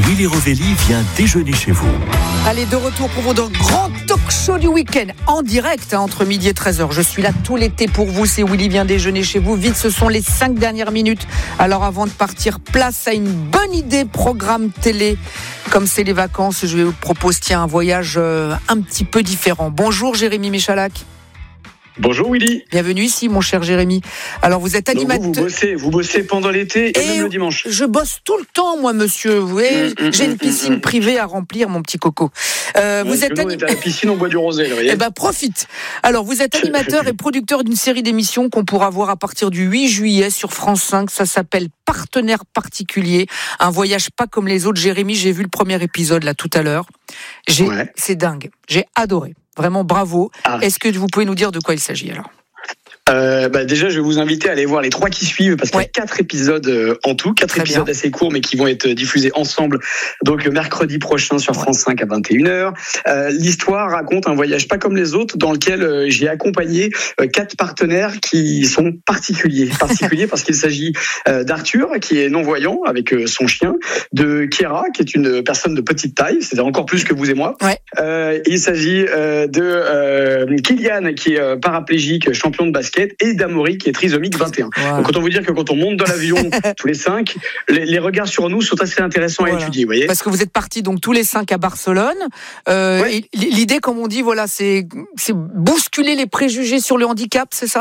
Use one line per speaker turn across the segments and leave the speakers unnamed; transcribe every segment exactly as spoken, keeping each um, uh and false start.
Willy Rovelli vient déjeuner chez vous.
Allez, de retour pour votre grand talk show du week-end, en direct, hein, entre midi et treize heures. Je suis là tout l'été pour vous, c'est Willy vient déjeuner chez vous. Vite, ce sont les cinq dernières minutes. Alors avant de partir, place à une bonne idée programme télé. Comme c'est les vacances, je vous propose tiens, un voyage euh, un petit peu différent. Bonjour Jérémy Michalak.
Bonjour Willy.
Bienvenue ici mon cher Jérémy. Alors vous êtes animateur.
Vous, vous bossez, vous bossez pendant l'été et, et même le dimanche.
Je bosse tout le temps moi monsieur. Vous voyez, mmh, j'ai mmh, une piscine mmh. privée à remplir mon petit coco. Euh,
ouais,
vous êtes
anim... à la piscine on boit du rosé là, vous voyez.
Eh ben profite. Alors vous êtes animateur et producteur d'une série d'émissions qu'on pourra voir à partir du huit juillet sur France cinq. Ça s'appelle Partenaire particulier. Un voyage pas comme les autres. Jérémy, j'ai vu le premier épisode là tout à l'heure. J'ai... Ouais. C'est dingue. J'ai adoré. Vraiment bravo. Ah. Est-ce que vous pouvez nous dire de quoi il s'agit alors ?
Euh, bah déjà, je vais vous inviter à aller voir les trois qui suivent parce qu'il ouais. y a quatre épisodes euh, en tout, quatre Très épisodes bien. assez courts mais qui vont être diffusés ensemble. Donc mercredi prochain sur France cinq à vingt et une heures. Euh, l'histoire raconte un voyage pas comme les autres dans lequel euh, j'ai accompagné euh, quatre partenaires qui sont particuliers, particuliers parce qu'il s'agit euh, d'Arthur qui est non-voyant avec euh, son chien, de Kiera qui est une personne de petite taille, c'est-à-dire encore plus que vous et moi.
Ouais.
Euh, il s'agit euh, de euh, Kylian qui est euh, paraplégique, champion de basket. Et d'Amaury qui est trisomique vingt et un. Wow. Donc autant vous dire que quand on monte dans l'avion tous les cinq, les, les regards sur nous sont assez intéressants voilà. à étudier. Vous voyez.
Parce que vous êtes partis donc tous les cinq à Barcelone. Euh, ouais. et l'idée, comme on dit, voilà, c'est, c'est bousculer les préjugés sur le handicap, c'est ça ?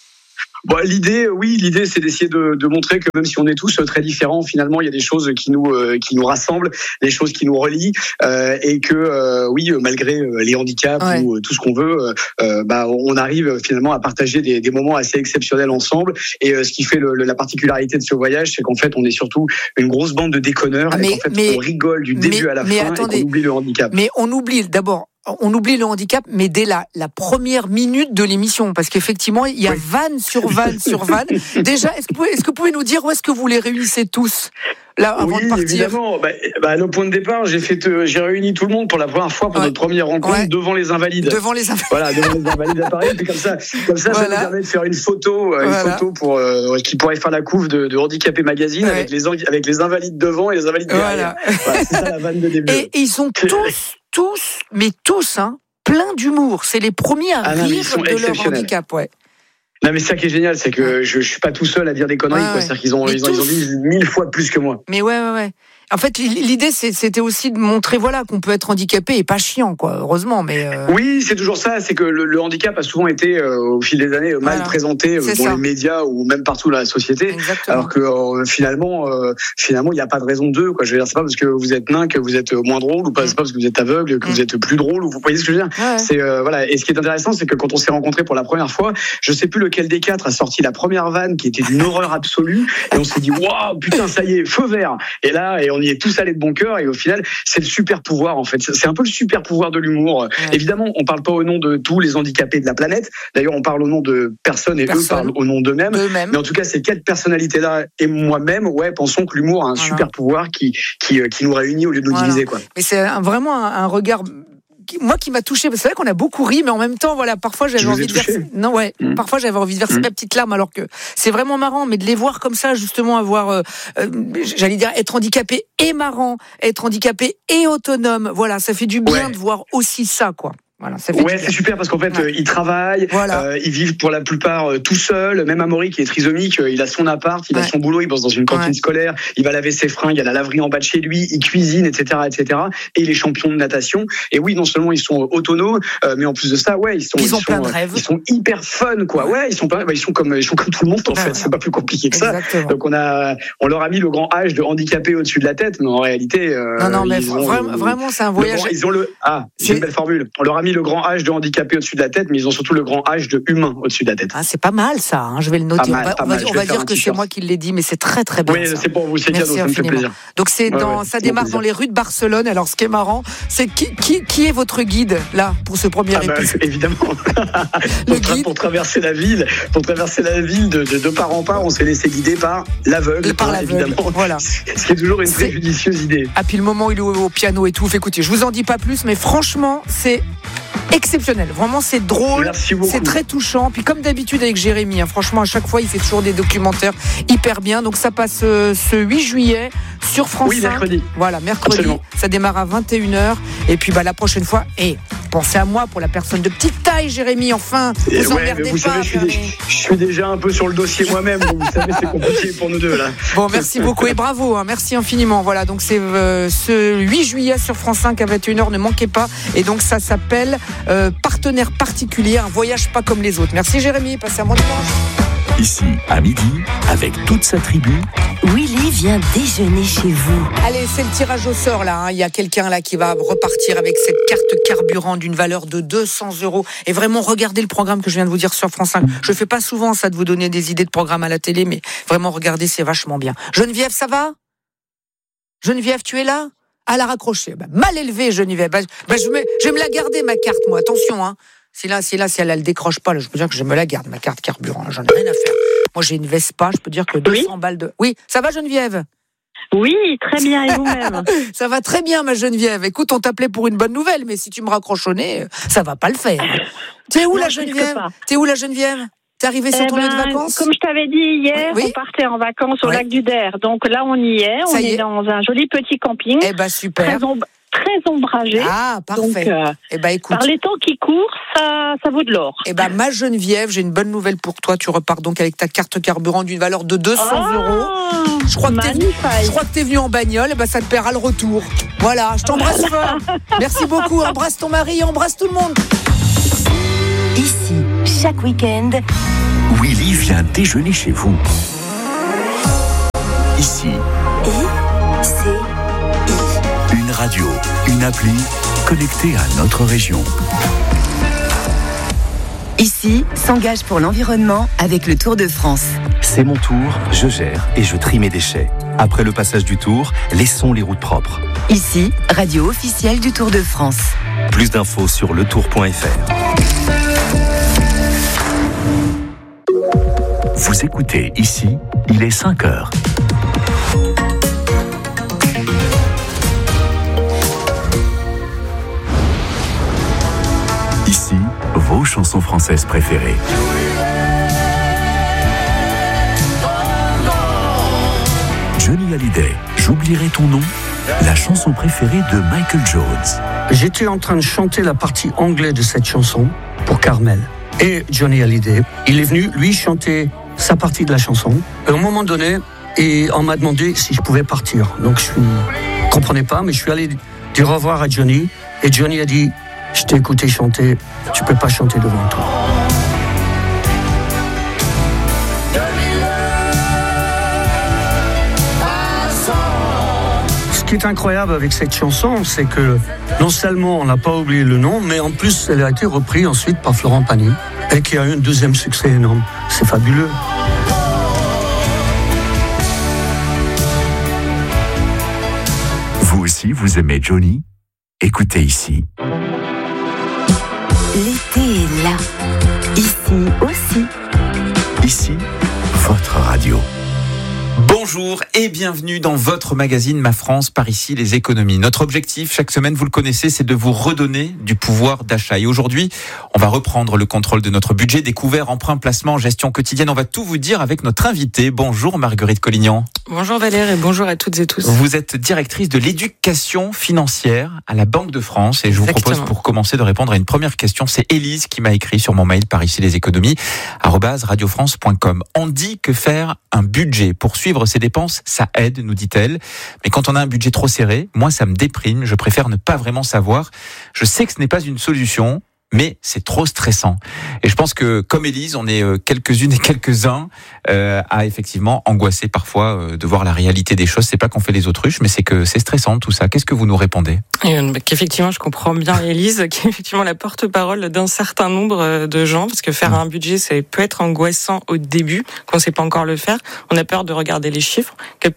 Bon, l'idée, oui, l'idée, c'est d'essayer de, de montrer que même si on est tous très différents, finalement, il y a des choses qui nous euh, qui nous rassemblent, des choses qui nous relient, euh, et que euh, oui, malgré les handicaps ouais. ou tout ce qu'on veut, euh, bah, on arrive finalement à partager des, des moments assez exceptionnels ensemble. Et euh, ce qui fait le, le, la particularité de ce voyage, c'est qu'en fait, on est surtout une grosse bande de déconneurs, mais, et qu'en fait, mais, on rigole du début
mais,
à la
mais
fin,
attendez,
et qu'on oublie le handicap.
Mais on oublie d'abord. On oublie le handicap, mais dès la, la première minute de l'émission, parce qu'effectivement, il y a oui. vanne sur vanne sur vanne. Déjà, est-ce que, vous pouvez, est-ce que vous pouvez nous dire où est-ce que vous les réunissez tous là, avant
oui,
de partir ?
Évidemment. Bah, bah, le point de départ, j'ai fait, euh, j'ai réuni tout le monde pour la première fois pour ouais. notre première rencontre ouais. devant les Invalides.
Devant les Invalides.
Voilà, devant les Invalides à Paris. Puis comme ça, comme ça, voilà. ça nous permet de faire une photo, euh, voilà. une photo pour euh, qui pourrait faire la couve de, de Handicapé Magazine ouais. avec les avec les Invalides devant et les Invalides derrière. Voilà. Voilà, c'est ça la vanne de début.
Et, et ils sont tous, tous, mais tous, hein. plein d'humour, c'est les premiers à ah non, rire de leur handicap, ouais.
Non mais c'est ça qui est génial, c'est que je, je suis pas tout seul à dire des conneries, ouais, quoi. Ouais. C'est-à-dire qu'ils ont, ils ont, ils ont dit mille fois plus que moi.
Mais ouais, ouais, ouais. En fait, l'idée, c'était aussi de montrer, voilà, qu'on peut être handicapé et pas chiant, quoi. Heureusement, mais. Euh...
Oui, c'est toujours ça. C'est que le, le handicap a souvent été, euh, au fil des années, mal voilà. présenté euh, dans ça. les médias ou même partout dans la société.
Exactement.
Alors que euh, finalement, euh, finalement, il n'y a pas de raison d'eux, quoi. Je veux dire, c'est pas parce que vous êtes nain que vous êtes moins drôle, ou pas, mmh. c'est pas parce que vous êtes aveugle que mmh. vous êtes plus drôle. Ou vous voyez ce que je veux dire ouais. C'est euh, voilà. Et ce qui est intéressant, c'est que quand on s'est rencontrés pour la première fois, je sais plus lequel des quatre a sorti la première vanne qui était d'une horreur absolue, et on s'est dit waouh, putain, ça y est, feu vert. Et là, et on y est tous allés de bon cœur. Et au final, c'est le super pouvoir en fait. C'est un peu le super pouvoir de l'humour. Ouais. Évidemment, on parle pas au nom de tous les handicapés de la planète. D'ailleurs, on parle au nom de personnes et Personne. eux parlent au nom d'eux-mêmes. d'eux-mêmes. Mais en tout cas, ces quatre personnalités-là et moi-même, ouais, pensons que l'humour a un voilà. super pouvoir qui qui qui nous réunit au lieu de nous voilà. diviser, quoi.
Mais c'est un, vraiment un, un regard. Moi qui m'a touché, c'est vrai qu'on a beaucoup ri, mais en même temps, voilà, parfois j'avais envie de verser. Non, ouais, mmh. parfois j'avais envie de verser mmh. ma petite larme, alors que c'est vraiment marrant, mais de les voir comme ça, justement, avoir, euh, euh, j'allais dire, être handicapé et marrant, être handicapé et autonome, voilà, ça fait du bien ouais. de voir aussi ça, quoi. Voilà, ça fait
ouais, c'est super parce qu'en fait, ouais. euh, ils travaillent, voilà. euh, ils vivent pour la plupart euh, tout seuls. Même Amaury qui est trisomique, euh, il a son appart, il ouais. a son boulot, il bosse dans une cantine ouais. scolaire, il va laver ses fringues, il y a la laverie en bas de chez lui, il cuisine, et cetera, et cetera. Et il est champion de natation. Et oui, non seulement ils sont autonomes, euh, mais en plus de ça, ouais, ils sont,
ils,
ils
ont
sont,
plein de rêves.
Ils sont hyper fun, quoi. Ouais, ils sont pas, bah, ils sont comme, ils sont comme tout le monde en ouais, fait. Ouais. C'est pas plus compliqué que
Exactement.
ça. Donc on a, on leur a mis le grand H de handicapé au-dessus de la tête, mais en réalité, euh,
non, non, mais vraiment, vraiment, c'est un voyage.
Grand, ils ont le, ah, c'est une belle formule. On leur a mis le grand H de handicapé handicapés au-dessus de la tête, mais ils ont surtout le grand H de humain au-dessus de la tête.
Ah, c'est pas mal ça, hein, je vais le noter. Mal, on va, on va, on va dire que c'est moi qui l'ai dit, mais c'est très très bien.
Oui,
ça.
c'est pour vous, c'est cadeau, ça me fait plaisir.
Donc c'est dans, ouais, ouais, ça démarre dans les rues de Barcelone. Alors ce qui est marrant, c'est qui, qui, qui est votre guide là pour ce premier
ah
épisode
bah, Évidemment. le pour, guide. pour traverser la ville, pour traverser la ville de, de, de part en part, on s'est laissé guider par l'aveugle,
par l'aveugle,
évidemment.
Voilà.
Ce qui est toujours une c'est... très judicieuse idée.
Ah puis le moment où il est au piano et tout, écoutez, je vous en dis pas plus, mais franchement, c'est exceptionnel. Vraiment, c'est drôle, c'est très touchant. Puis comme d'habitude avec Jérémy, hein, franchement, à chaque fois, il fait toujours des documentaires hyper bien. Donc ça passe euh, ce huit juillet sur France
oui,
cinq.
mercredi.
Voilà, mercredi. Absolument. Ça démarre à vingt et une heures. Et puis bah, la prochaine fois, et pensez à moi pour la personne de petite taille, Jérémy, enfin. Vous
ouais,
emmerdez
vous
pas.
Savez, je, suis des, je suis déjà un peu sur le dossier moi-même. Donc vous savez, c'est compliqué pour nous deux là.
Bon, merci beaucoup et bravo. Hein, merci infiniment. Voilà, donc c'est euh, ce huit juillet sur France cinq à vingt et une heures. Ne manquez pas. Et donc ça s'appelle euh, Partenaire particulier, un voyage pas comme les autres. Merci Jérémy. Passez un bon dimanche.
Ici, à midi, avec toute sa tribu,
Willy vient déjeuner chez vous.
Allez, c'est le tirage au sort là. Hein. Il y a quelqu'un là qui va repartir avec cette carte carburant d'une valeur de deux cents euros. Et vraiment, regardez le programme que je viens de vous dire sur France cinq. Je fais pas souvent ça de vous donner des idées de programme à la télé, mais vraiment, regardez, c'est vachement bien. Geneviève, ça va ? Geneviève, tu es là ? À la raccrocher. Bah, mal élevé, Geneviève. Bah, bah, je, vais, je vais me la garder, ma carte, moi. Attention, hein. Si là, si là, si elle, elle décroche pas, là, je peux dire que je me la garde, ma carte carburant. Là, j'en ai rien à faire. Moi, j'ai une Vespa, je peux dire que deux cents oui. balles de... Oui, ça va, Geneviève ?
Oui, très bien, et vous-même ?
Ça va très bien, ma Geneviève. Écoute, on t'appelait pour une bonne nouvelle, mais si tu me raccroches au nez, ça va pas le faire. T'es où, non, la Geneviève ? T'es où, la Geneviève ? T'es arrivée sur eh ton
ben,
lieu de vacances ?
Comme je t'avais dit hier, oui. on partait en vacances au oui. lac du Der. Donc là, on y est. On est, est dans un joli petit camping.
Eh ben, super.
Très, omb- très ombragé.
Ah, parfait.
Donc, euh,
eh ben, écoute.
Par les temps qui courent, ça, ça vaut de l'or.
Eh ben, ma Geneviève, j'ai une bonne nouvelle pour toi. Tu repars donc avec ta carte carburant d'une valeur de deux cents
oh,
euros. Je crois, que t'es, je crois que t'es venu en bagnole. Eh ben, ça te paiera le retour. Voilà, je t'embrasse fort. Merci beaucoup. Embrasse ton mari, embrasse tout le monde.
Ici, chaque week-end,
Willy vient déjeuner chez vous. Ici.
I, C, I.
Une radio, une appli connectée à notre région.
Ici, s'engage pour l'environnement avec le Tour de France.
C'est mon tour, je gère et je trie mes déchets. Après le passage du Tour, laissons les routes propres.
Ici, radio officielle du Tour de France.
Plus d'infos sur le tour point f r.
Vous écoutez Ici, il est cinq heures. Ici, vos chansons françaises préférées. Johnny Hallyday, J'oublierai ton nom, la chanson préférée de Michael Jones.
J'étais en train de chanter la partie anglaise de cette chanson pour Carmel. Et Johnny Hallyday, il est venu, lui, chanter sa partie de la chanson. Et à un moment donné, et on m'a demandé si je pouvais partir. Donc je ne comprenais pas, mais je suis allé dire au revoir à Johnny. Et Johnny a dit, je t'ai écouté chanter, tu ne peux pas chanter devant toi. Ce qui est incroyable avec cette chanson, c'est que non seulement on n'a pas oublié le nom, mais en plus elle a été reprise ensuite par Florent Pagny et qui a eu un deuxième succès énorme. C'est fabuleux.
Vous aussi, vous aimez Johnny ? Écoutez Ici.
L'été est là. Ici aussi.
Ici, votre radio.
Bonjour et bienvenue dans votre magazine Ma France, par ici les économies. Notre objectif, chaque semaine, vous le connaissez, c'est de vous redonner du pouvoir d'achat. Et aujourd'hui, on va reprendre le contrôle de notre budget, découvert, emprunt, placement, gestion quotidienne. On va tout vous dire avec notre invitée. Bonjour Marguerite Collignan.
Bonjour Valère et bonjour à toutes et tous.
Vous êtes directrice de l'éducation financière à la Banque de France. Et je vous Exactement. propose pour commencer de répondre à une première question. C'est Élise qui m'a écrit sur mon mail par ici les économies, arobase radiofrance point com. On dit que faire un budget pour suivre ses dépenses, ça aide, nous dit-elle. Mais quand on a un budget trop serré, moi, ça me déprime. Je préfère ne pas vraiment savoir. Je sais que ce n'est pas une solution, mais c'est trop stressant. Et je pense que, comme Élise, on est quelques-unes et quelques-uns euh, à effectivement angoisser parfois euh, de voir la réalité des choses. C'est pas qu'on fait les autruches, mais c'est que c'est stressant tout ça. Qu'est-ce que vous nous répondez ?
euh, Qu'effectivement, je comprends bien Élise, qui est effectivement la porte-parole d'un certain nombre de gens, parce que faire un budget, ça peut être angoissant au début, qu'on ne sait pas encore le faire. On a peur de regarder les chiffres, que par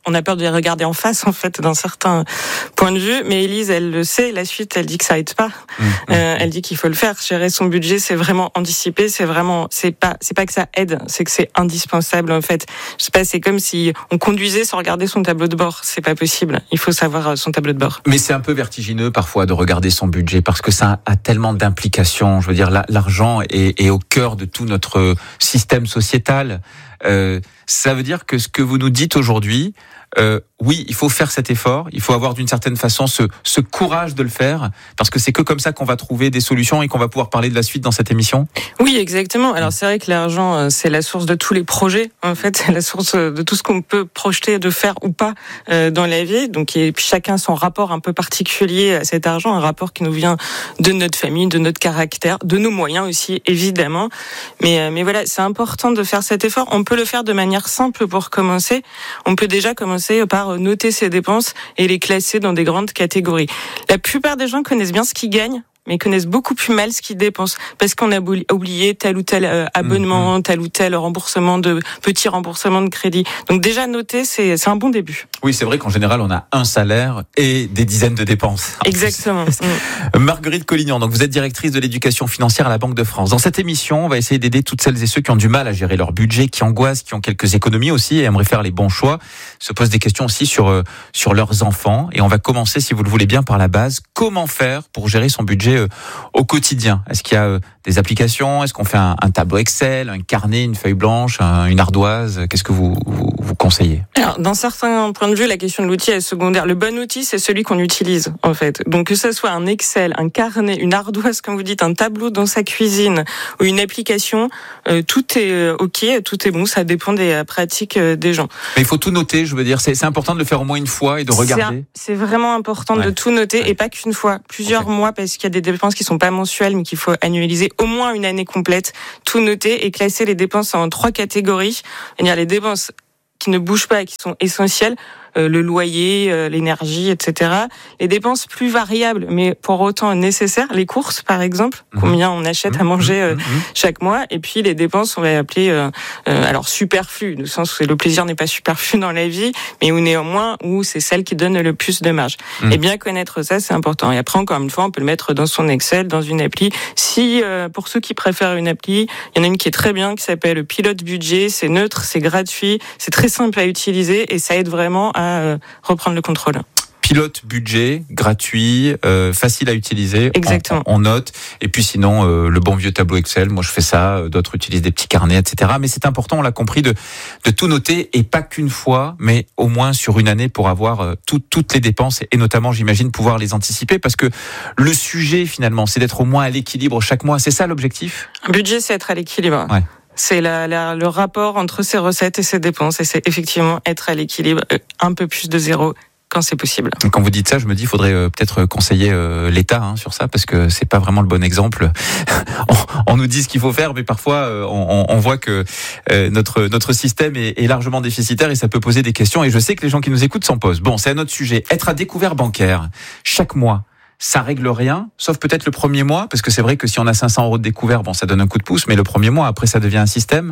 on a peur de les regarder en face, en fait, d'un certain point de vue. Mais Élise, elle le sait. La suite, elle dit que ça aide pas. Mmh. Euh, elle dit qu'il faut le faire. Gérer son budget, c'est vraiment anticiper. C'est vraiment, c'est pas, c'est pas que ça aide, c'est que c'est indispensable, en fait. Je sais pas, c'est comme si on conduisait sans regarder son tableau de bord. C'est pas possible. Il faut savoir son tableau de bord.
Mais c'est un peu vertigineux, parfois, de regarder son budget parce que ça a tellement d'implications. Je veux dire, l'argent est, est au cœur de tout notre système sociétal. Euh, ça veut dire que ce que vous nous dites aujourd'hui, euh, oui, il faut faire cet effort, il faut avoir d'une certaine façon ce, ce courage de le faire, parce que c'est que comme ça qu'on va trouver des solutions et qu'on va pouvoir parler de la suite dans cette émission.
Oui, exactement. Alors c'est vrai que l'argent, c'est la source de tous les projets, en fait, c'est la source de tout ce qu'on peut projeter de faire ou pas euh, dans la vie. Donc et puis chacun son rapport un peu particulier à cet argent, un rapport qui nous vient de notre famille, de notre caractère, de nos moyens aussi, évidemment. Mais euh, mais voilà, c'est important de faire cet effort. On peut le faire de manière simple pour commencer. On peut déjà commencer par noter ses dépenses et les classer dans des grandes catégories. La plupart des gens connaissent bien ce qu'ils gagnent, mais connaissent beaucoup plus mal ce qu'ils dépensent, parce qu'on a oublié tel ou tel euh, abonnement, mmh. tel ou tel remboursement de petit remboursement de crédit. Donc déjà noter, c'est c'est un bon début.
Oui, c'est vrai qu'en général, on a un salaire et des dizaines de dépenses.
Exactement.
Mmh. Marguerite Collignon, donc vous êtes directrice de l'éducation financière à la Banque de France. Dans cette émission, on va essayer d'aider toutes celles et ceux qui ont du mal à gérer leur budget, qui angoissent, qui ont quelques économies aussi et aimeraient faire les bons choix, se posent des questions aussi sur euh, sur leurs enfants. Et on va commencer, si vous le voulez bien, par la base. Comment faire pour gérer son budget au quotidien? Est-ce qu'il y a des applications? Est-ce qu'on fait un, un tableau Excel, un carnet, une feuille blanche, un, une ardoise? Qu'est-ce que vous, vous, vous conseillez?
Alors, dans certains points de vue, la question de l'outil est secondaire. Le bon outil, c'est celui qu'on utilise, en fait. Donc, que ce soit un Excel, un carnet, une ardoise, comme vous dites, un tableau dans sa cuisine ou une application, euh, tout est euh, OK, tout est bon. Ça dépend des euh, pratiques euh, des gens.
Mais il faut tout noter, je veux dire. C'est, c'est important de le faire au moins une fois et de regarder.
C'est, c'est vraiment important ouais. de tout noter ouais. et pas qu'une fois. Plusieurs okay. mois, parce qu'il y a des dépenses qui sont pas mensuelles, mais qu'il faut annualiser au moins une année complète, tout noter et classer les dépenses en trois catégories. Il y a les dépenses qui ne bougent pas et qui sont essentielles, euh, le loyer, euh, l'énergie, et cetera. Les dépenses plus variables, mais pour autant nécessaires, les courses par exemple, mmh. combien on achète mmh. à manger euh, mmh. chaque mois, et puis les dépenses, on va appeler euh, euh, alors superflues, dans le sens où le plaisir n'est pas superflu dans la vie, mais où néanmoins où c'est celle qui donne le plus de marge. Mmh. Et bien connaître ça, c'est important. Et après, encore une fois, on peut le mettre dans son Excel, dans une appli. Si euh, pour ceux qui préfèrent une appli, il y en a une qui est très bien, qui s'appelle Pilote Budget. C'est neutre, c'est gratuit, c'est très simple à utiliser et ça aide vraiment à euh, reprendre le contrôle.
Pilote Budget, gratuit, euh, facile à utiliser.
Exactement.
On, on note. Et puis sinon, euh, le bon vieux tableau Excel. Moi, je fais ça. D'autres utilisent des petits carnets, et cetera. Mais c'est important, on l'a compris, de, de tout noter et pas qu'une fois, mais au moins sur une année pour avoir euh, tout, toutes les dépenses et notamment, j'imagine, pouvoir les anticiper parce que le sujet, finalement, c'est d'être au moins à l'équilibre chaque mois. C'est ça l'objectif?
Un budget, c'est être à l'équilibre.
Ouais.
C'est la, la, le rapport entre ses recettes et ses dépenses. Et c'est effectivement être à l'équilibre, un peu plus de zéro quand c'est possible.
Et quand vous dites ça, je me dis, il faudrait euh, peut-être conseiller euh, l'État hein, sur ça, parce que c'est pas vraiment le bon exemple. on, on nous dit ce qu'il faut faire, mais parfois euh, on, on voit que euh, notre notre système est, est largement déficitaire et ça peut poser des questions. Et je sais que les gens qui nous écoutent s'en posent. Bon, c'est un autre sujet. Être à découvert bancaire chaque mois. Ça règle rien, sauf peut-être le premier mois, parce que c'est vrai que si on a cinq cents euros de découvert, bon, ça donne un coup de pouce, mais le premier mois, après, ça devient un système.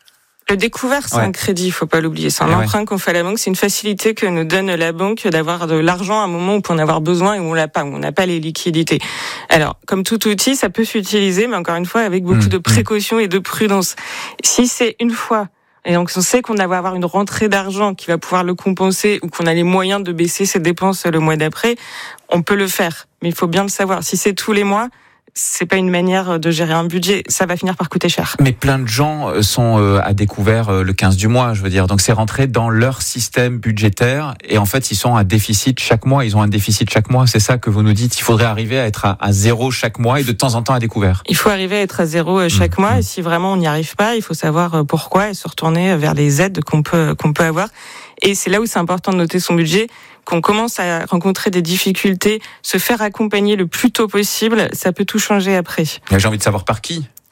Le découvert, c'est ouais. un crédit, il faut pas l'oublier. C'est un
et
emprunt
ouais.
qu'on fait à la banque. C'est une facilité que nous donne la banque d'avoir de l'argent à un moment où on peut en avoir besoin et où on l'a pas, où on n'a pas les liquidités. Alors, comme tout outil, ça peut s'utiliser, mais encore une fois, avec beaucoup mmh. de précautions et de prudence. Si c'est une fois, et donc on sait qu'on va avoir une rentrée d'argent qui va pouvoir le compenser ou qu'on a les moyens de baisser ses dépenses le mois d'après, on peut le faire. Mais il faut bien le savoir. Si c'est tous les mois, c'est pas une manière de gérer un budget. Ça va finir par coûter cher.
Mais plein de gens sont à découvert le quinze du mois, je veux dire. Donc c'est rentré dans leur système budgétaire et en fait ils sont à déficit chaque mois. Ils ont un déficit chaque mois. C'est ça que vous nous dites. Il faudrait arriver à être à, à zéro chaque mois et de temps en temps à découvert.
Il faut arriver à être à zéro chaque mmh. mois. Et si vraiment on n'y arrive pas, il faut savoir pourquoi et se retourner vers les aides qu'on peut qu'on peut avoir. Et c'est là où c'est important de noter son budget. Qu'on commence à rencontrer des difficultés, se faire accompagner le plus tôt possible, ça peut tout changer après.
J'ai envie de savoir par qui.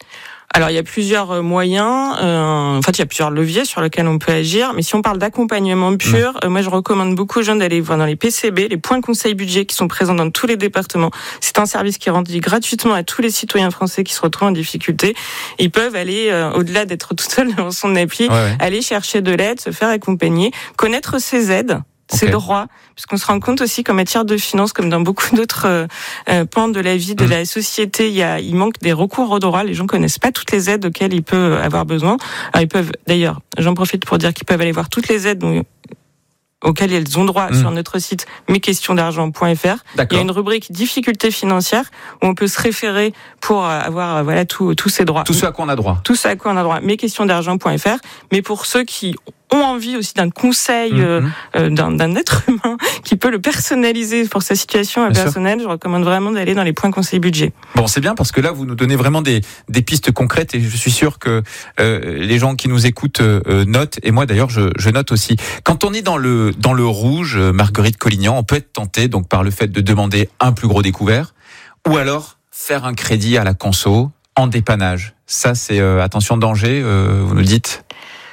Alors, il y a plusieurs moyens. Euh, en fait, il y a plusieurs leviers sur lesquels on peut agir. Mais si on parle d'accompagnement pur, mmh. euh, moi, je recommande beaucoup aux jeunes d'aller voir dans les P C B, les points conseil budget qui sont présents dans tous les départements. C'est un service qui est rendu gratuitement à tous les citoyens français qui se retrouvent en difficulté. Ils peuvent aller, euh, au-delà d'être tout seuls dans son appli, ouais, ouais. aller chercher de l'aide, se faire accompagner, connaître ses aides. Ses okay. droits, puisqu'on se rend compte aussi qu'en matière de finances, comme dans beaucoup d'autres euh, euh, pans de la vie de mmh. la société, il y a, il manque des recours aux droits. Les gens connaissent pas toutes les aides auxquelles ils peuvent avoir besoin. Alors, ils peuvent, d'ailleurs, j'en profite pour dire qu'ils peuvent aller voir toutes les aides dont, auxquelles elles ont droit mmh. sur notre site mes questions d'argent point f r. Il y a une rubrique difficultés financières où on peut se référer pour avoir voilà tous tous ces droits.
Tout ce à quoi on a droit.
Tout ce à quoi on a droit. mes questions d'argent point f r. Mais pour ceux qui ont envie aussi d'un conseil mmh. euh, euh, d'un, d'un être humain qui peut le personnaliser pour sa situation bien personnelle, sûr. Je recommande vraiment d'aller dans les points conseil budget.
Bon, c'est bien parce que là, vous nous donnez vraiment des, des pistes concrètes et je suis sûr que euh, les gens qui nous écoutent euh, notent et moi d'ailleurs, je, je note aussi. Quand on est dans le, dans le rouge, Marguerite Collignan, on peut être tenté donc par le fait de demander un plus gros découvert ou alors faire un crédit à la conso en dépannage. Ça, c'est euh, attention danger, euh, vous nous le dites.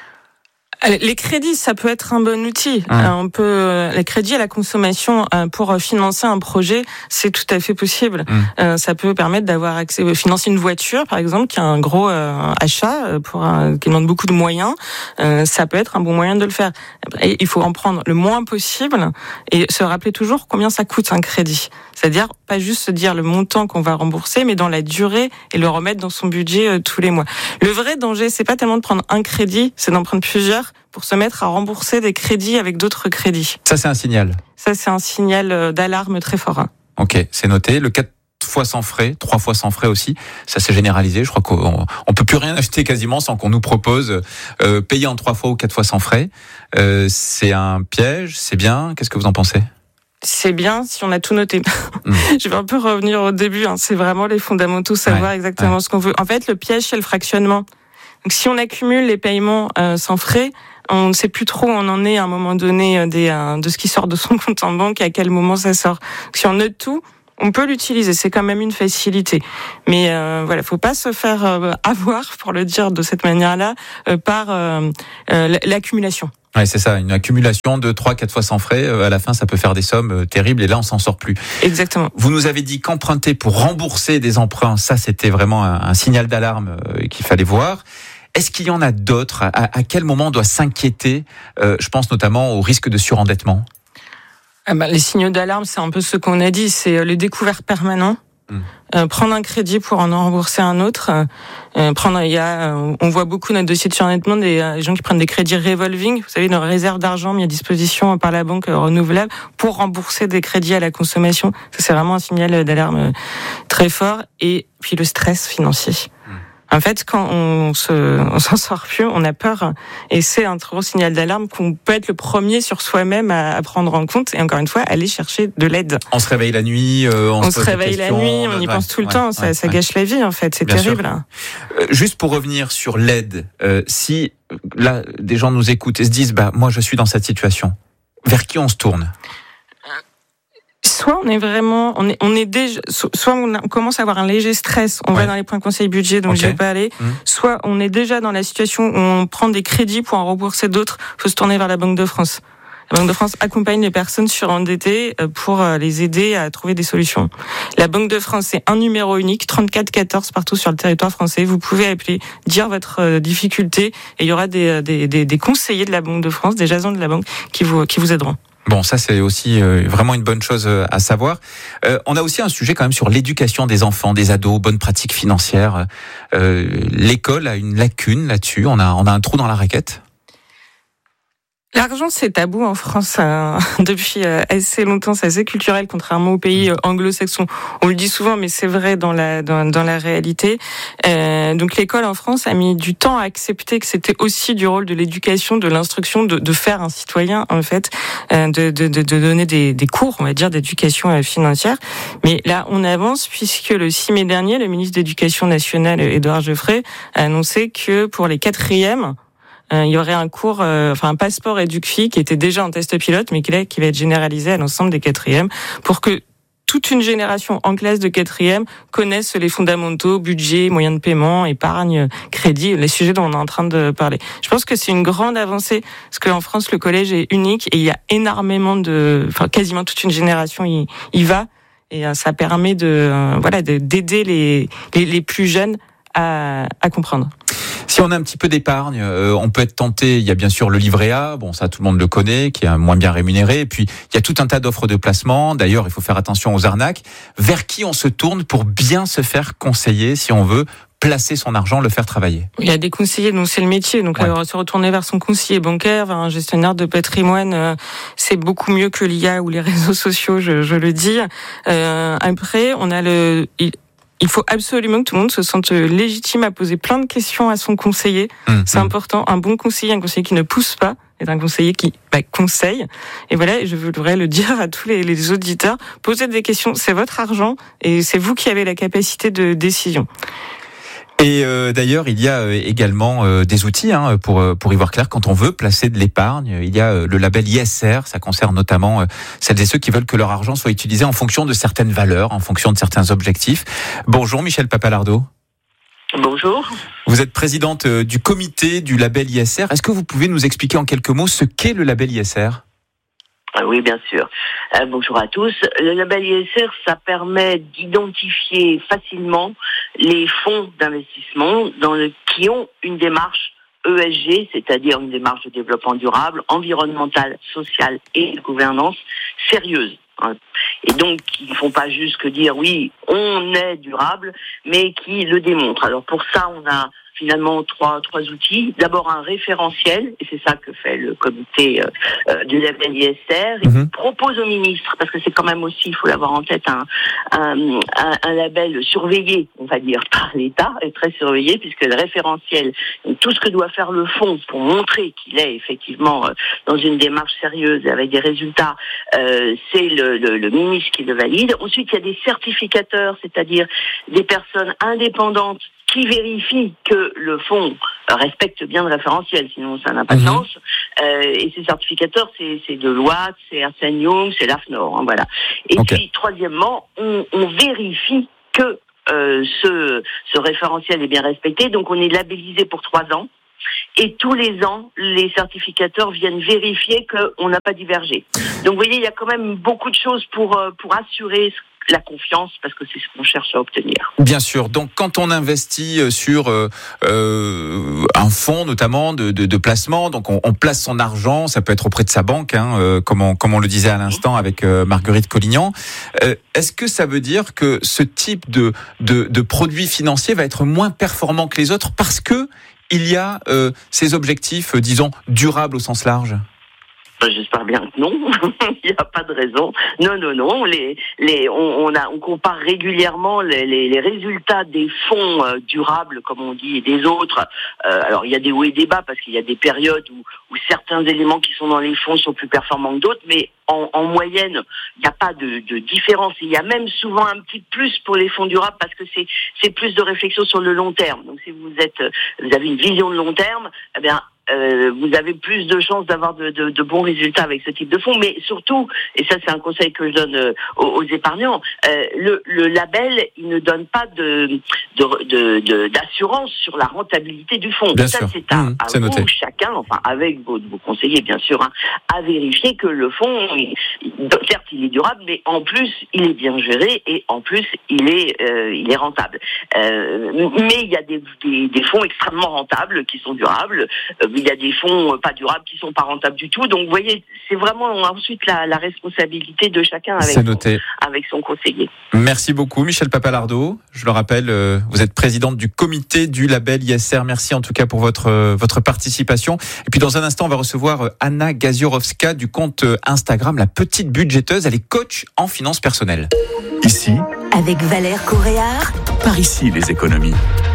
Les crédits, ça peut être un bon outil. Mmh. On peut, les crédits à la consommation pour financer un projet, c'est tout à fait possible. Mmh. Ça peut permettre d'avoir accès, financer une voiture, par exemple, qui a un gros achat pour un, qui demande beaucoup de moyens. Ça peut être un bon moyen de le faire. Et il faut en prendre le moins possible et se rappeler toujours combien ça coûte un crédit. C'est-à-dire pas juste se dire le montant qu'on va rembourser, mais dans la durée et le remettre dans son budget tous les mois. Le vrai danger, c'est pas tellement de prendre un crédit, c'est d'en prendre plusieurs pour se mettre à rembourser des crédits avec d'autres crédits.
Ça, c'est un signal.
Ça, c'est un signal d'alarme très fort.
Ok, c'est noté. Le quatre fois sans frais, trois fois sans frais aussi, ça s'est généralisé. Je crois qu'on on peut plus rien acheter quasiment sans qu'on nous propose euh, payer en trois fois ou quatre fois sans frais. Euh, c'est un piège, c'est bien. Qu'est-ce que vous en pensez ?
C'est bien si on a tout noté. Mmh. Je vais un peu revenir au début. Hein. C'est vraiment les fondamentaux, savoir ouais, exactement ouais. ce qu'on veut. En fait, le piège, c'est le fractionnement. Donc, si on accumule les paiements euh, sans frais, on ne sait plus trop où on en est à un moment donné des, euh, de ce qui sort de son compte en banque et à quel moment ça sort. Donc, si on note tout, on peut l'utiliser. C'est quand même une facilité. Mais euh, voilà, faut pas se faire euh, avoir, pour le dire de cette manière-là, euh, par euh, euh, l'accumulation.
Ouais, c'est ça, une accumulation de trois quatre fois sans frais, à la fin ça peut faire des sommes terribles et là on s'en sort plus.
Exactement.
Vous nous avez dit qu'emprunter pour rembourser des emprunts, ça c'était vraiment un, un signal d'alarme qu'il fallait voir. Est-ce qu'il y en a d'autres ? à, à quel moment on doit s'inquiéter ? euh, Je pense notamment au risque de surendettement.
Ah bah, les signaux d'alarme, c'est un peu ce qu'on a dit, c'est le découvert permanent. Euh, prendre un crédit pour en rembourser un autre. Euh, prendre, il y a, on voit beaucoup dans notre dossier de surendettement des, des gens qui prennent des crédits revolving. Vous savez, une réserve d'argent mis à disposition par la banque renouvelable pour rembourser des crédits à la consommation. Ça, c'est vraiment un signal d'alarme très fort. Et puis le stress financier. En fait, quand on se, on s'en sort plus, on a peur. Et c'est un gros signal d'alarme qu'on peut être le premier sur soi-même à, à prendre en compte. Et encore une fois, aller chercher de l'aide.
On se réveille la nuit, euh, on,
on
se,
se réveille la nuit, on y pense tout le ouais, temps. Ça, ouais, ça ouais. gâche la vie, en fait. C'est Bien terrible.
Euh, juste pour revenir sur l'aide, euh, si là, des gens nous écoutent et se disent, bah, moi, je suis dans cette situation, vers qui on se tourne ?
Soit on est vraiment, on est, on est déjà, soit on, a, on commence à avoir un léger stress, on ouais. va dans les points conseil budget, donc okay. je vais pas aller. Mmh. Soit on est déjà dans la situation où on prend des crédits pour en rembourser d'autres, faut se tourner vers la Banque de France. La Banque de France accompagne les personnes surendettées pour les aider à trouver des solutions. La Banque de France, c'est un numéro unique, trente-quatre quatorze partout sur le territoire français. Vous pouvez appeler, dire votre difficulté, et il y aura des, des, des, des conseillers de la Banque de France, des agents de la banque qui vous, qui vous aideront.
Bon, ça c'est aussi euh, vraiment une bonne chose à savoir. Euh, on a aussi un sujet quand même sur l'éducation des enfants, des ados, bonnes pratiques financières. Euh, l'école a une lacune là-dessus. On a, on a un trou dans la raquette.
L'argent, c'est tabou en France euh, depuis euh, assez longtemps. C'est assez culturel, contrairement aux pays euh, anglo-saxons. On le dit souvent, mais c'est vrai dans la dans, dans la réalité. Euh, donc, l'école en France a mis du temps à accepter que c'était aussi du rôle de l'éducation, de l'instruction, de, de faire un citoyen en fait, euh, de, de, de donner des, des cours, on va dire, d'éducation financière. Mais là, on avance puisque le six mai dernier, le ministre de l'Éducation nationale, Édouard Geoffrey, a annoncé que pour les quatrièmes, il y aurait un cours, euh, enfin un passeport EducFi qui était déjà en test pilote, mais qui, là, qui va être généralisé à l'ensemble des quatrièmes pour que toute une génération en classe de quatrième connaissent les fondamentaux, budget, moyens de paiement, épargne, crédit, les sujets dont on est en train de parler. Je pense que c'est une grande avancée parce qu'en France, le collège est unique et il y a énormément de, enfin, quasiment toute une génération y, y va et ça permet de, euh, voilà, de, d'aider les, les, les plus jeunes à, à comprendre.
Si on a un petit peu d'épargne, euh, on peut être tenté. Il y a bien sûr le livret A, bon ça tout le monde le connaît, qui est moins bien rémunéré. Et puis il y a tout un tas d'offres de placement. D'ailleurs, il faut faire attention aux arnaques. Vers qui on se tourne pour bien se faire conseiller si on veut placer son argent, le faire travailler?
Il y a des conseillers dont c'est le métier. Donc ouais. alors, se retourner vers son conseiller bancaire, vers un gestionnaire de patrimoine, euh, c'est beaucoup mieux que l'I A ou les réseaux sociaux, je, je le dis. Euh, après, on a le... Il, Il faut absolument que tout le monde se sente légitime à poser plein de questions à son conseiller. Mmh, c'est mmh. important. Un bon conseiller, un conseiller qui ne pousse pas, est un conseiller qui bah, conseille. Et voilà, je voudrais le dire à tous les, les auditeurs. Posez des questions. C'est votre argent et c'est vous qui avez la capacité de décision.
Et euh, d'ailleurs, il y a euh, également euh, des outils hein, pour euh, pour y voir clair quand on veut placer de l'épargne. Il y a euh, le label I S R, ça concerne notamment euh, celles et ceux qui veulent que leur argent soit utilisé en fonction de certaines valeurs, en fonction de certains objectifs. Bonjour Michel Papalardo.
Bonjour.
Vous êtes présidente euh, du comité du label I S R. Est-ce que vous pouvez nous expliquer en quelques mots ce qu'est le label I S R ?
Ah oui, bien sûr. Euh, bonjour à tous. Le label I S R, ça permet d'identifier facilement les fonds d'investissement dans le, qui ont une démarche E S G, c'est-à-dire une démarche de développement durable, environnementale, sociale et de gouvernance sérieuse. Et donc, qui ne font pas juste que dire oui, on est durable, mais qui le démontrent. Alors pour ça, on a finalement trois trois outils. D'abord un référentiel, et c'est ça que fait le comité euh, du label I S R. Il mmh. propose au ministre, parce que c'est quand même aussi, il faut l'avoir en tête, un, un, un, un label surveillé, on va dire, par l'État, et très surveillé, puisque le référentiel, tout ce que doit faire le fonds pour montrer qu'il est effectivement euh, dans une démarche sérieuse et avec des résultats, euh, c'est le, le, le ministre qui le valide. Ensuite, il y a des certificateurs, c'est-à-dire des personnes indépendantes qui vérifie que le fonds respecte bien le référentiel, sinon ça n'a pas de mmh. sens. Euh, et ces certificateurs, c'est, c'est Deloitte, c'est Ernst and Young, c'est l'AFNOR, hein, voilà. Et okay. puis, troisièmement, on, on vérifie que euh, ce, ce référentiel est bien respecté. Donc, on est labellisé pour trois ans. Et tous les ans, les certificateurs viennent vérifier qu'on n'a pas divergé. Donc, vous voyez, il y a quand même beaucoup de choses pour, pour assurer la confiance, parce que c'est ce qu'on cherche à obtenir.
Bien sûr. Donc, quand on investit sur euh, euh, un fonds, notamment de, de, de placement, donc on, on place son argent, ça peut être auprès de sa banque, hein, euh, comme, on, comme on le disait à l'instant avec euh, Marguerite Collignan. Euh, est-ce que ça veut dire que ce type de, de, de produit financier va être moins performant que les autres parce que il y a euh, ces objectifs, euh, disons, durables au sens large ?
J'espère bien que non. Il n'y a pas de raison. Non, non, non. Les, les, on, on, a, on compare régulièrement les, les, les résultats des fonds euh, durables, comme on dit, et des autres. Euh, alors, il y a des hauts et des bas parce qu'il y a des périodes où, où certains éléments qui sont dans les fonds sont plus performants que d'autres, mais en, en moyenne, il n'y a pas de, de différence. Il y a même souvent un petit plus pour les fonds durables parce que c'est, c'est plus de réflexion sur le long terme. Donc, si vous êtes, vous avez une vision de long terme, eh bien, Euh, vous avez plus de chances d'avoir de, de, de bons résultats avec ce type de fonds, mais surtout, et ça c'est un conseil que je donne euh, aux, aux épargnants, euh, le, le label, il ne donne pas de, de, de, de d'assurance sur la rentabilité du fonds.
Bien
ça
sûr.
c'est à, mmh, à
c'est
vous,
noté.
chacun, enfin avec vos, vos conseillers bien sûr, hein, à vérifier que le fonds, il, certes il est durable, mais en plus il est bien géré et en plus il est, euh, il est rentable. Euh, mais il y a des, des, des fonds extrêmement rentables qui sont durables. Euh, Il y a des fonds pas durables qui sont pas rentables du tout. Donc, vous voyez, c'est vraiment ensuite la, la responsabilité de chacun avec,
c'est noté.
Son, avec son conseiller.
Merci beaucoup, Michel Papalardo. Je le rappelle, vous êtes présidente du comité du label I S R. Merci en tout cas pour votre, votre participation. Et puis, dans un instant, on va recevoir Anna Gaziorowska du compte Instagram La Petite Budgéteuse. Elle est coach en finances personnelles.
Ici,
avec Valère Coréard.
Par ici, les économies.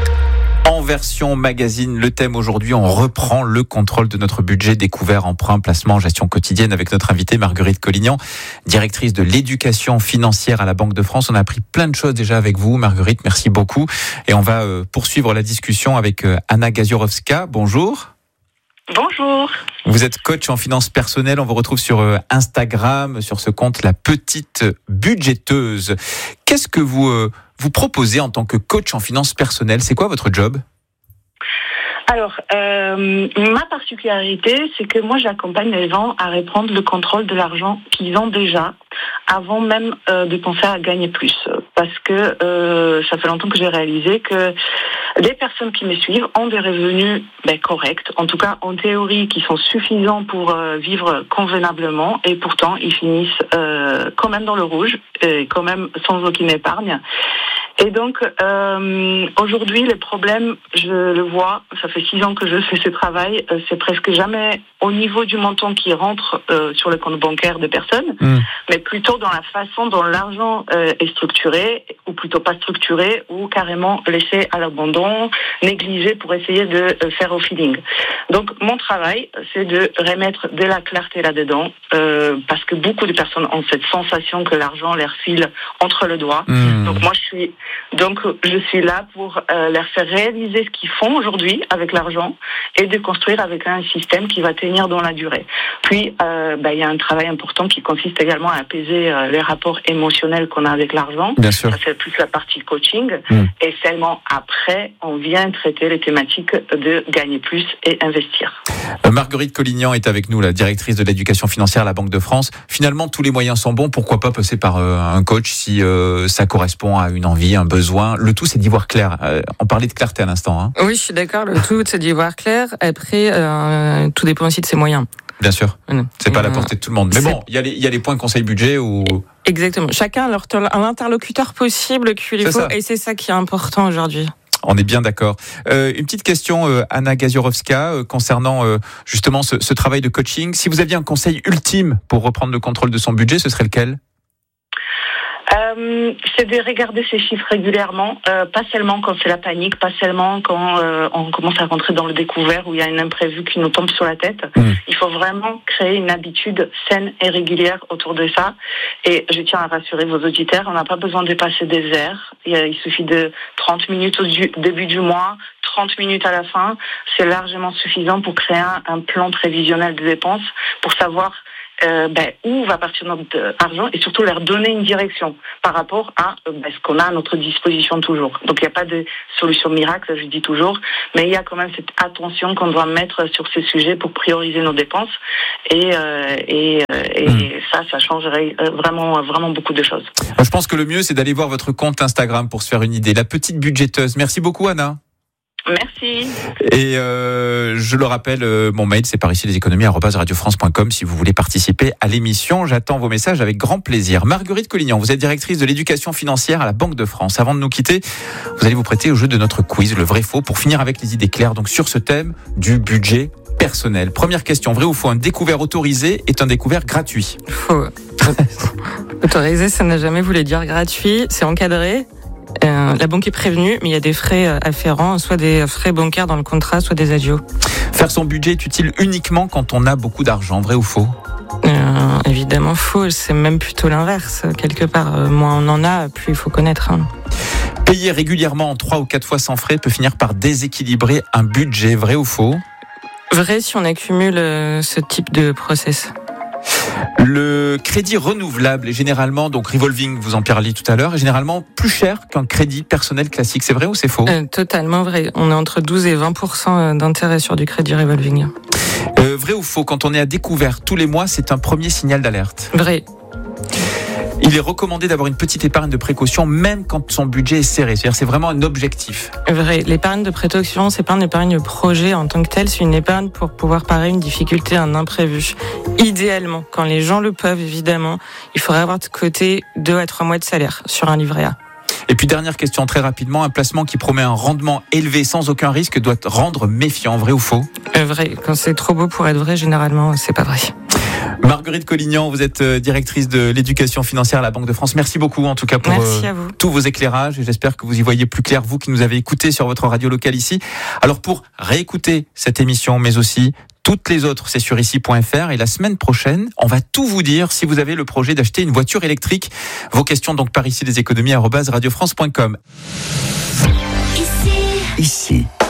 En version magazine, le thème aujourd'hui, on reprend le contrôle de notre budget, découvert, emprunt, placement, gestion quotidienne, avec notre invitée Marguerite Collignan, directrice de l'éducation financière à la Banque de France. On a appris plein de choses déjà avec vous, Marguerite, merci beaucoup. Et on va poursuivre la discussion avec Anna Gaziorowska. Bonjour.
Bonjour.
Vous êtes coach en finances personnelles. On vous retrouve sur Instagram, sur ce compte La Petite Budgéteuse. Qu'est-ce que vous, euh, vous proposez en tant que coach en finances personnelles? C'est quoi votre job?
Alors, euh, ma particularité, c'est que moi, j'accompagne les gens à reprendre le contrôle de l'argent qu'ils ont déjà, avant même euh, de penser à gagner plus. Parce que euh, ça fait longtemps que j'ai réalisé que les personnes qui me suivent ont des revenus ben, corrects, en tout cas en théorie, qui sont suffisants pour euh, vivre convenablement, et pourtant ils finissent euh, quand même dans le rouge, et quand même sans aucune épargne. Et donc, euh, aujourd'hui, le problème, je le vois, ça fait six ans que je fais ce travail, euh, c'est presque jamais au niveau du montant qui rentre euh, sur le compte bancaire des personnes, mmh. mais plutôt dans la façon dont l'argent euh, est structuré, ou plutôt pas structuré, ou carrément laissé à l'abandon, négligé pour essayer de euh, faire au feeling. Donc, mon travail, c'est de remettre de la clarté là-dedans, euh, parce que beaucoup de personnes ont cette sensation que l'argent leur file entre les doigts. Mmh. Donc, moi, je suis Donc, je suis là pour euh, leur faire réaliser ce qu'ils font aujourd'hui avec l'argent et de construire avec un système qui va tenir dans la durée. Puis, euh, bah, il y a un travail important qui consiste également à apaiser euh, les rapports émotionnels qu'on a avec l'argent.
Bien sûr.
Ça, c'est plus la partie coaching.
Mmh.
Et seulement après, on vient traiter les thématiques de gagner plus et investir.
Euh, Marguerite Collignan est avec nous, la directrice de l'éducation financière à la Banque de France. Finalement, tous les moyens sont bons. Pourquoi pas passer par euh, un coach si euh, ça correspond à une envie, un besoin. Le tout, c'est d'y voir clair. Euh, on parlait de clarté à l'instant. Hein.
Oui, je suis d'accord. Le tout, c'est d'y voir clair. Après, euh, tout dépend aussi de ses moyens.
Bien sûr. Mmh. C'est pas à la
mmh.
portée de tout le monde. Mais bon, il y a les, il y a les points conseil budget où...
Exactement. Chacun a l'interlocuteur possible qu'il faut. Ça. Et c'est ça qui est important aujourd'hui.
On est bien d'accord. Euh, une petite question, euh, Anna Gaziorowska, euh, concernant euh, justement ce, ce travail de coaching. Si vous aviez un conseil ultime pour reprendre le contrôle de son budget, ce serait lequel ?
Euh, c'est de regarder ces chiffres régulièrement, euh, pas seulement quand c'est la panique, pas seulement quand euh, on commence à rentrer dans le découvert où il y a un imprévu qui nous tombe sur la tête. Mmh. Il faut vraiment créer une habitude saine et régulière autour de ça. Et je tiens à rassurer vos auditeurs, on n'a pas besoin de passer des heures. Il suffit de trente minutes au du, début du mois, trente minutes à la fin. C'est largement suffisant pour créer un, un plan prévisionnel de dépenses, pour savoir Euh, ben, où va partir notre argent et surtout leur donner une direction par rapport à euh, ben, ce qu'on a à notre disposition toujours. Donc il n'y a pas de solution miracle, je dis toujours, mais il y a quand même cette attention qu'on doit mettre sur ces sujets pour prioriser nos dépenses et, euh, et, euh, et mmh. ça, ça changerait vraiment, vraiment beaucoup de choses.
Je pense que le mieux, c'est d'aller voir votre compte Instagram pour se faire une idée. La Petite Budgéteuse. Merci beaucoup, Anna.
Merci.
Et euh, je le rappelle, euh, mon mail, c'est par ici les économies arobase radio france point com si vous voulez participer à l'émission. J'attends vos messages avec grand plaisir. Marguerite Collignan, vous êtes directrice de l'éducation financière à la Banque de France. Avant de nous quitter, vous allez vous prêter au jeu de notre quiz, le vrai-faux, pour finir avec les idées claires donc sur ce thème du budget personnel. Première question, vrai ou faux, un découvert autorisé est un découvert gratuit?
Faux. Autorisé, ça n'a jamais voulu dire gratuit, c'est encadré. Euh, la banque est prévenue, mais il y a des frais afférents, soit des frais bancaires dans le contrat, soit des adios.
Faire son budget est utile uniquement quand on a beaucoup d'argent, vrai ou faux?
euh, Évidemment faux, c'est même plutôt l'inverse. Quelque part, euh, moins on en a, plus il faut connaître. Hein.
Payer régulièrement en trois ou quatre fois sans frais peut finir par déséquilibrer un budget, vrai ou faux?
Vrai si on accumule euh, ce type de process.
Le crédit renouvelable est généralement, donc revolving, vous en parliez tout à l'heure, est généralement plus cher qu'un crédit personnel classique. C'est vrai ou c'est faux?
euh, Totalement vrai. On est entre douze et vingt pour cent d'intérêt sur du crédit revolving.
Euh, vrai ou faux, quand on est à découvert tous les mois, c'est un premier signal d'alerte?
Vrai.
Il est recommandé d'avoir une petite épargne de précaution même quand son budget est serré. C'est-à-dire c'est vraiment un objectif.
Vrai. L'épargne de précaution, c'est pas une épargne projet en tant que telle, c'est une épargne pour pouvoir parer une difficulté, un imprévu. Idéalement, quand les gens le peuvent, évidemment, il faudrait avoir de côté deux à trois mois de salaire sur un livret A.
Et puis dernière question très rapidement, un placement qui promet un rendement élevé sans aucun risque doit rendre méfiant, vrai ou faux?
euh, Vrai. Quand c'est trop beau pour être vrai, généralement, c'est pas vrai.
Marguerite Collignan, vous êtes directrice de l'éducation financière à la Banque de France. Merci beaucoup en tout cas pour euh, tous vos éclairages et j'espère que vous y voyez plus clair, vous qui nous avez écoutés sur votre radio locale ici. Alors pour réécouter cette émission mais aussi toutes les autres, c'est sur ici point f r et la semaine prochaine, on va tout vous dire si vous avez le projet d'acheter une voiture électrique. Vos questions donc par ici les économies arobase radio france point com.
Ici. Ici.